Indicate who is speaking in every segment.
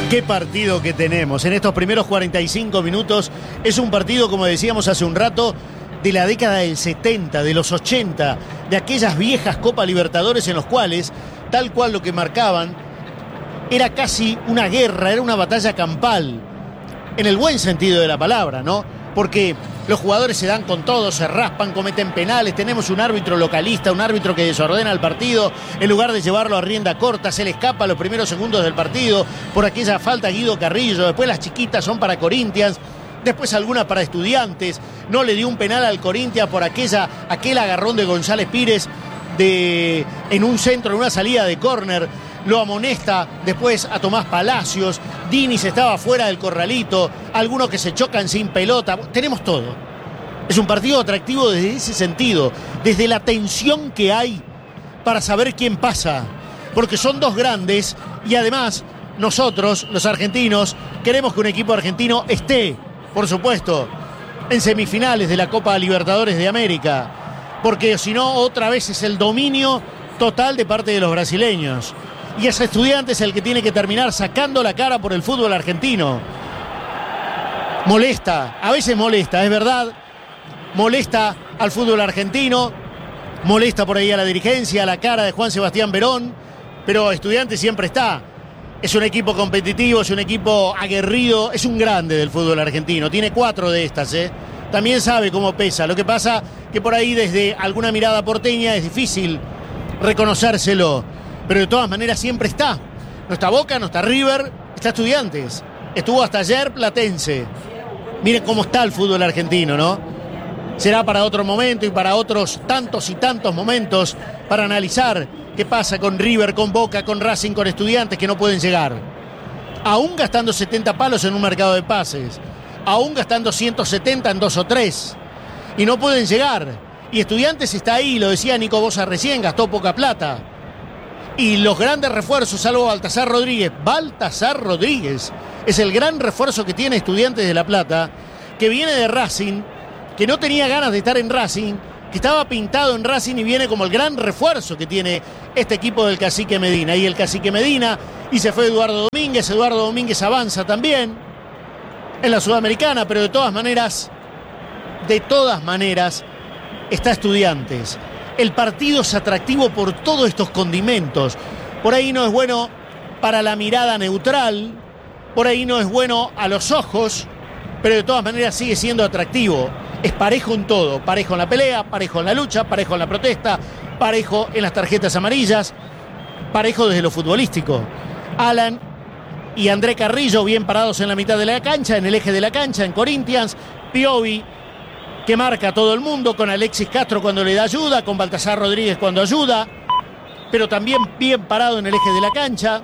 Speaker 1: Qué partido que tenemos en estos primeros 45 minutos. Es un partido, como decíamos hace un rato, de la década del 70, de los 80, de aquellas viejas Copa Libertadores en los cuales, tal cual lo que marcaban, era casi una guerra, era una batalla campal, en el buen sentido de la palabra, ¿no? Porque los jugadores se dan con todo, se raspan, cometen penales, tenemos un árbitro localista, un árbitro que desordena el partido, en lugar de llevarlo a rienda corta, se le escapa los primeros segundos del partido por aquella falta a Guido Carrillo, después las chiquitas son para Corinthians, después algunas para Estudiantes, no le dio un penal al Corinthians por aquel agarrón de González Pires en un centro, en una salida de córner. Lo amonesta después a Tomás Palacios, Diniz estaba fuera del corralito, algunos que se chocan sin pelota, tenemos todo. Es un partido atractivo desde ese sentido, desde la tensión que hay para saber quién pasa, porque son dos grandes y además nosotros, los argentinos, queremos que un equipo argentino esté, por supuesto, en semifinales de la Copa Libertadores de América, porque si no, otra vez es el dominio total de parte de los brasileños. Y ese Estudiante es el que tiene que terminar sacando la cara por el fútbol argentino. Molesta, a veces molesta, es verdad. Molesta al fútbol argentino, molesta por ahí a la dirigencia, a la cara de Juan Sebastián Verón, pero Estudiante siempre está. Es un equipo competitivo, es un equipo aguerrido, es un grande del fútbol argentino. Tiene 4 de estas, También sabe cómo pesa. Lo que pasa que por ahí desde alguna mirada porteña es difícil reconocérselo. Pero de todas maneras siempre está. No está Boca, no está River, está Estudiantes. Estuvo hasta ayer Platense. Miren cómo está el fútbol argentino, ¿no? Será para otro momento y para otros tantos y tantos momentos para analizar qué pasa con River, con Boca, con Racing, con Estudiantes que no pueden llegar. Aún gastando 70 palos en un mercado de pases. Aún gastando 170 en 2 o 3. Y no pueden llegar. Y Estudiantes está ahí, lo decía Nico Bosa recién, gastó poca plata. Y los grandes refuerzos, salvo Baltasar Rodríguez. Baltasar Rodríguez es el gran refuerzo que tiene Estudiantes de La Plata, que viene de Racing, que no tenía ganas de estar en Racing, que estaba pintado en Racing y viene como el gran refuerzo que tiene este equipo del Cacique Medina. Y el Cacique Medina, y se fue Eduardo Domínguez avanza también en la Sudamericana, pero de todas maneras, está Estudiantes. El partido es atractivo por todos estos condimentos. Por ahí no es bueno para la mirada neutral, por ahí no es bueno a los ojos, pero de todas maneras sigue siendo atractivo. Es parejo en todo, parejo en la pelea, parejo en la lucha, parejo en la protesta, parejo en las tarjetas amarillas, parejo desde lo futbolístico. Alan y André Carrillo bien parados en la mitad de la cancha, en el eje de la cancha, en Corinthians. Piovi, que marca a todo el mundo, con Alexis Castro cuando le da ayuda, con Baltasar Rodríguez cuando ayuda, pero también bien parado en el eje de la cancha.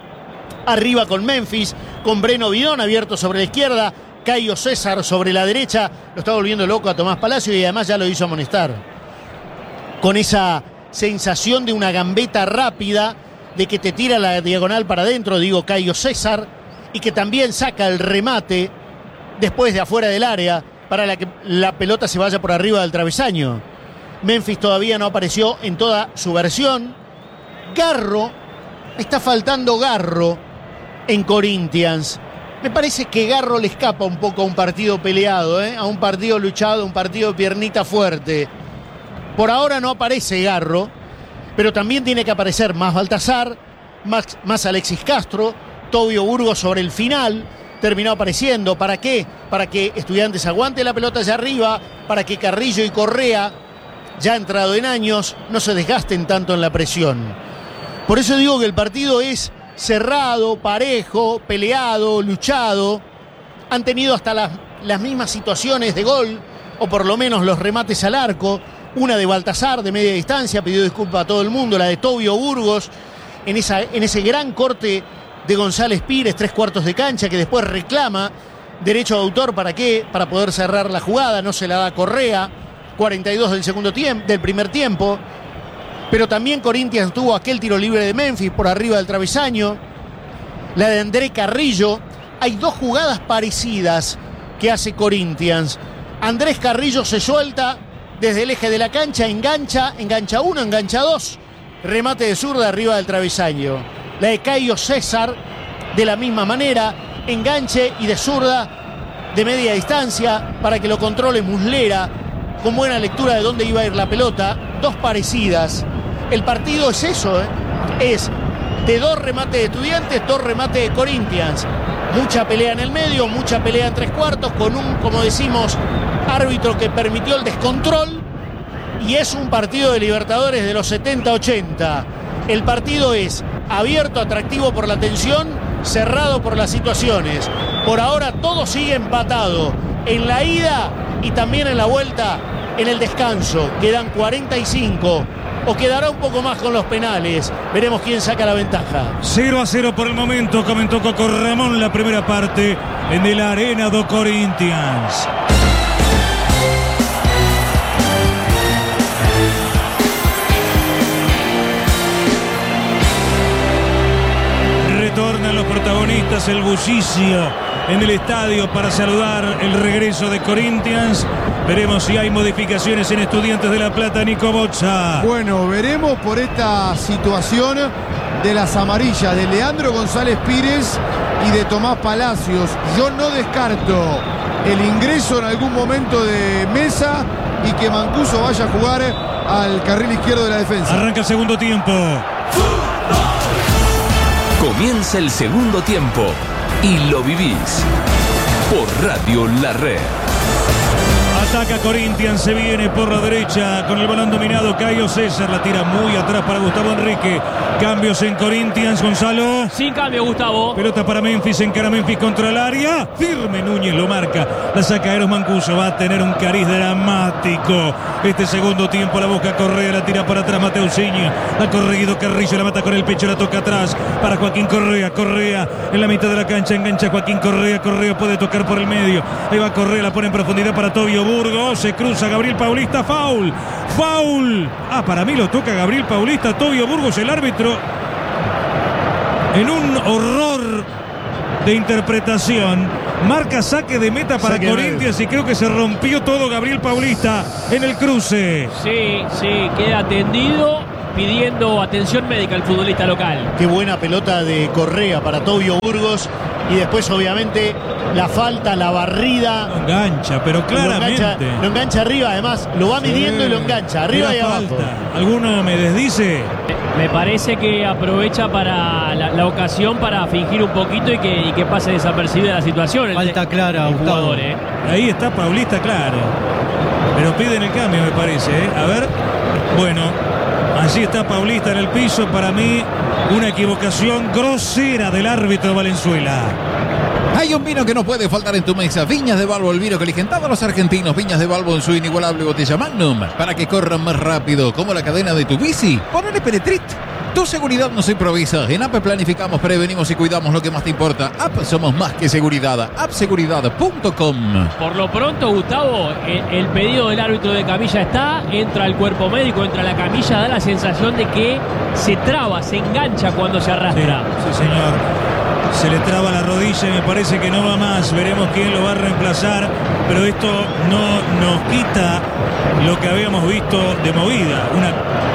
Speaker 1: Arriba con Memphis, con Breno Bidón abierto sobre la izquierda, Caio César sobre la derecha. Lo está volviendo loco a Tomás Palacio y además ya lo hizo amonestar. Con esa sensación de una gambeta rápida, de que te tira la diagonal para adentro, digo Caio César, y que también saca el remate después de afuera del área, para que la pelota se vaya por arriba del travesaño. Memphis todavía no apareció en toda su versión. Garro, está faltando Garro en Corinthians. Me parece que Garro le escapa un poco a un partido peleado, a un partido luchado, un partido piernita fuerte. Por ahora no aparece Garro, pero también tiene que aparecer más Baltasar, más Alexis Castro, Tobio Burgos sobre el final. Terminó apareciendo. ¿Para qué? Para que Estudiantes aguante la pelota allá arriba, para que Carrillo y Correa, ya entrado en años, no se desgasten tanto en la presión. Por eso digo que el partido es cerrado, parejo, peleado, luchado. Han tenido hasta las mismas situaciones de gol, o por lo menos los remates al arco. Una de Baltasar de media distancia, pidió disculpas a todo el mundo, la de Tobio Burgos, en ese gran corte de González Pires, 3/4 de cancha, que después reclama derecho de autor. ¿Para qué? Para poder cerrar la jugada, no se la da Correa. 42 del primer tiempo. Pero también Corinthians tuvo aquel tiro libre de Memphis por arriba del travesaño. La de André Carrillo. Hay 2 jugadas parecidas que hace Corinthians. Andrés Carrillo se suelta desde el eje de la cancha, engancha 1, engancha 2. Remate de zurda arriba del travesaño. La de Caio César de la misma manera, enganche y de zurda de media distancia para que lo controle Muslera, con buena lectura de dónde iba a ir la pelota, dos parecidas. El partido es eso, es de 2 remates de Estudiantes, 2 remates de Corinthians. Mucha pelea en el medio, mucha pelea en 3/4, con un, como decimos, árbitro que permitió el descontrol. Y es un partido de Libertadores de los 70-80. El partido es abierto, atractivo por la tensión, cerrado por las situaciones. Por ahora todo sigue empatado en la ida y también en la vuelta en el descanso. Quedan 45 o quedará un poco más con los penales. Veremos quién saca la ventaja.
Speaker 2: 0-0 por el momento, comentó Coco Ramón la primera parte en el Arena do Corinthians. Retornan los protagonistas, el bullicio en el estadio para saludar el regreso de Corinthians. Veremos si hay modificaciones en Estudiantes de La Plata. Nico Bozza.
Speaker 3: Bueno, veremos por esta situación de las amarillas de Leandro González Pires y de Tomás Palacios. Yo no descarto el ingreso en algún momento de Mesa y que Mancuso vaya a jugar al carril izquierdo de la defensa.
Speaker 2: Arranca el segundo tiempo.
Speaker 4: Comienza el segundo tiempo y lo vivís por Radio La Red.
Speaker 2: Ataca Corinthians, se viene por la derecha con el balón dominado. Caio César la tira muy atrás para Gustavo Enrique. Cambios en Corinthians, Gonzalo.
Speaker 5: Sin cambio, Gustavo.
Speaker 2: Pelota para Memphis, encara Memphis contra el área. Firme Núñez, lo marca. La saca Eros Mancuso, va a tener un cariz dramático. Este segundo tiempo la busca Correa, la tira para atrás Mateusinho. Ha corrido Carrillo, la mata con el pecho, la toca atrás para Joaquín Correa. Correa en la mitad de la cancha, engancha Joaquín Correa. Correa puede tocar por el medio. Ahí va Correa, la pone en profundidad para Tobio Burgos. Se cruza Gabriel Paulista, foul. Para mí lo toca Gabriel Paulista. Tobio Burgos, el árbitro, en un horror de interpretación, marca saque de meta para Corinthians y creo que se rompió todo Gabriel Paulista en el cruce.
Speaker 5: Sí, queda tendido pidiendo atención médica al futbolista local.
Speaker 1: Qué buena pelota de Correa para Tobio Burgos. Y después, obviamente, la falta, la barrida.
Speaker 2: Lo engancha, pero claramente.
Speaker 1: Lo engancha arriba, además. Lo va midiendo y lo engancha, arriba y abajo.
Speaker 2: ¿Alguno me desdice?
Speaker 5: Me parece que aprovecha para la ocasión para fingir un poquito y que pase desapercibida la situación.
Speaker 6: Falta clara,
Speaker 5: el jugador,
Speaker 2: Ahí está Paulista, claro. Pero piden el cambio, me parece. A ver. Bueno, allí está Paulista en el piso. Para mí, una equivocación grosera del árbitro Valenzuela.
Speaker 7: Hay un vino que no puede faltar en tu mesa. Viñas de Balbo, el vino que eligen todos los argentinos. Viñas de Balbo en su inigualable botella Magnum. Para que corran más rápido, como la cadena de tu bici. Ponele Penetrit. Tu seguridad nos improvisa. En APP planificamos, prevenimos y cuidamos lo que más te importa. APP somos más que seguridad. appseguridad.com.
Speaker 5: Por lo pronto, Gustavo, el pedido del árbitro de camilla está. Entra el cuerpo médico, entra la camilla. Da la sensación de que se traba, se engancha cuando se arrastra.
Speaker 2: Sí, señor. Se le traba la rodilla y me parece que no va más. Veremos quién lo va a reemplazar. Pero esto no nos quita lo que habíamos visto de movida. Una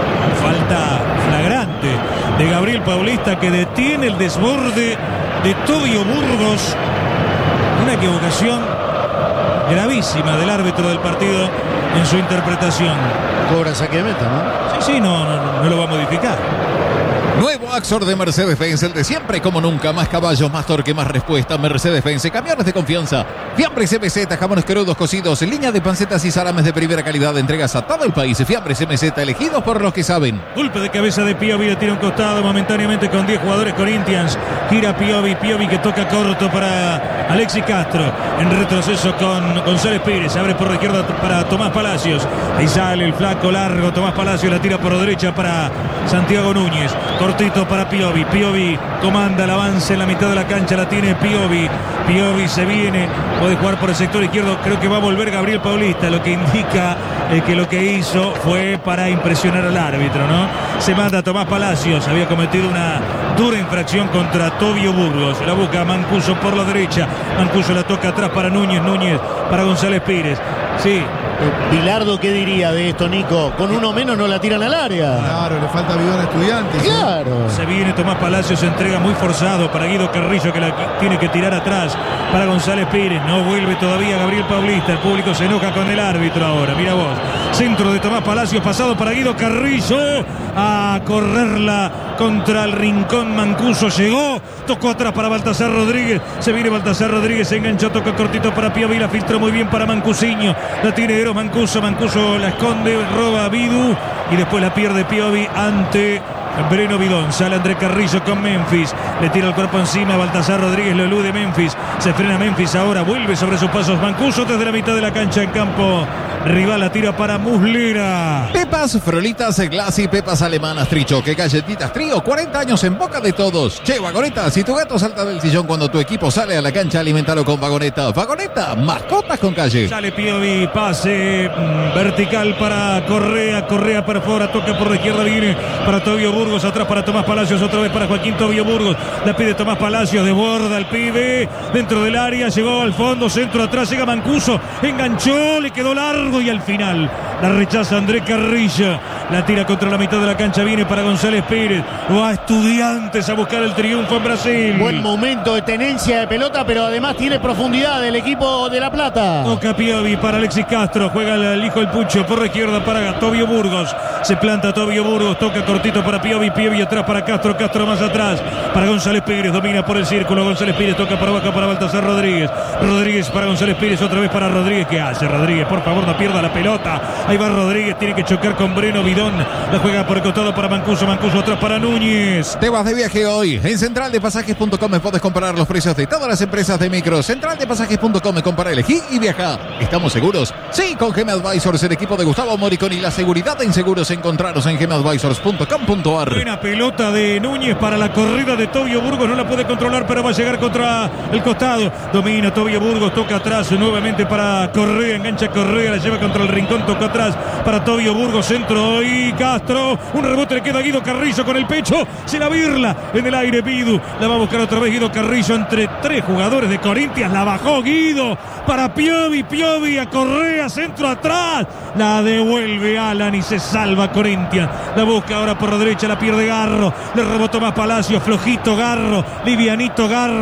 Speaker 2: falta flagrante de Gabriel Paulista que detiene el desborde de Tobio Burgos. Una equivocación gravísima del árbitro del partido en su interpretación.
Speaker 1: Cobra saque de meta, ¿no?
Speaker 2: Sí, no lo va a modificar.
Speaker 7: Nuevo Axor de Mercedes-Benz, el de siempre como nunca. Más caballos, más torque, más respuesta. Mercedes-Benz, camiones de confianza. Fiambres MZ, jamones crudos cocidos, línea de pancetas y salames de primera calidad. Entregas a todo el país. Fiambres MZ, elegidos por los que saben.
Speaker 2: Golpe de cabeza de Piovi, le tira un costado momentáneamente con 10 jugadores Corinthians. Gira Piovi que toca corto para Alexis Castro. En retroceso con González Pires. Abre por la izquierda para Tomás Palacios. Ahí sale el flaco largo. Tomás Palacios la tira por derecha para Santiago Núñez. Cortito para Piovi. Piovi comanda el avance en la mitad de la cancha. La tiene Piovi. Piovi se viene. Puede jugar por el sector izquierdo. Creo que va a volver Gabriel Paulista. Lo que indica que lo que hizo fue para impresionar al árbitro, ¿no? Se manda a Tomás Palacios. Había cometido una dura infracción contra Tobio Burgos. La busca Mancuso por la derecha. Mancuso la toca atrás para Núñez. Núñez para González Pires. Sí,
Speaker 1: Bilardo, ¿qué diría de esto, Nico? Con uno menos no la tiran al área.
Speaker 3: Claro, le falta bidón a Estudiantes.
Speaker 1: Claro.
Speaker 2: Se viene Tomás Palacios, se entrega muy forzado para Guido Carrillo, que la tiene que tirar atrás para González Pires. No vuelve todavía Gabriel Paulista. El público se enoja con el árbitro ahora. Mira vos. Centro de Tomás Palacios, pasado para Guido Carrillo. A correrla contra el rincón. Mancuso llegó. Tocó atrás para Baltasar Rodríguez. Se viene Baltasar Rodríguez. Se enganchó. Toca cortito para Piovi. La filtró muy bien para Mancusiño. La tiene Eros Mancuso. Mancuso la esconde. Roba a Vidu. Y después la pierde Piovi ante Breno Bidón. Sale André Carrillo con Memphis. Le tira el cuerpo encima. Baltasar Rodríguez lo elude Memphis. Se frena Memphis ahora. Vuelve sobre sus pasos Mancuso desde la mitad de la cancha en campo rival. La tira para Muslera.
Speaker 7: Pepas, frolitas, glassy, pepas alemanas, trichoque, galletitas, trío, 40 años en boca de todos. Che, Vagoneta, si tu gato salta del sillón cuando tu equipo sale a la cancha, alimentalo con Vagoneta. Vagoneta, mascotas con calle.
Speaker 2: Sale Piovi, pase vertical para Correa. Correa para afuera, toca por la izquierda, viene para Tobio Burgos, atrás para Tomás Palacios, otra vez para Joaquín Tobio Burgos. La pide Tomás Palacios, desborda el pibe, dentro del área, llegó al fondo, centro atrás, llega Mancuso, enganchó, le quedó largo y al final la rechaza André Carrillo. La tira contra la mitad de la cancha, viene para González Pires. Va a Estudiantes a buscar el triunfo en Brasil.
Speaker 1: Buen momento de tenencia de pelota, pero además tiene profundidad el equipo de La Plata.
Speaker 2: Toca Piovi para Alexis Castro. Juega el hijo del Pucho por la izquierda para Tobio Burgos. Se planta Tobio Burgos. Toca cortito para Piovi. Piovi atrás para Castro. Castro más atrás para González Pires. Domina por el círculo. González Pires toca para abajo para Baltasar Rodríguez. Rodríguez para González Pires. Otra vez para Rodríguez. ¿Qué hace Rodríguez? Por favor, no pierda la pelota. Ahí va Rodríguez. Tiene que chocar con Breno Bidón. La juega por el costado para Mancuso. Mancuso atrás para Núñez.
Speaker 7: Te vas de viaje hoy. En centraldepasajes.com puedes comparar los precios de todas las empresas de micros. Centraldepasajes.com, compara, elegí y viaja. ¿Estamos seguros? Sí, con GM Advisors, el equipo de Gustavo Moricón y la seguridad en seguros. Encontraros en gmadvisors.com.ar.
Speaker 2: Buena pelota de Núñez para la corrida de Tobio Burgos. No la puede controlar, pero va a llegar contra el costado. Domina Tobio Burgos, toca atrás nuevamente para Correa. Engancha Correa, la lleva contra el rincón, toca atrás para Tobio Burgos. Centro y Castro. Un rebote le queda a Guido Carrillo con el pecho. Se la birla en el aire Vidu. La va a buscar otra vez Guido Carrillo entre tres jugadores de Corinthians. La bajó Guido para Piovi. Piovi a Correa, centro atrás. La devuelve Alan y se salva Corinthians. La busca ahora por la derecha, la pierde Garro. Le rebotó más Palacio. Flojito Garro, livianito Garro.